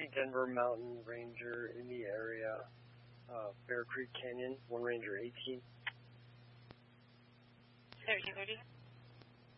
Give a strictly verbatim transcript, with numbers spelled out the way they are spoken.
see Denver Mountain Ranger in the area, uh, Bear Creek Canyon, one Ranger eighteen. thirteen thirty.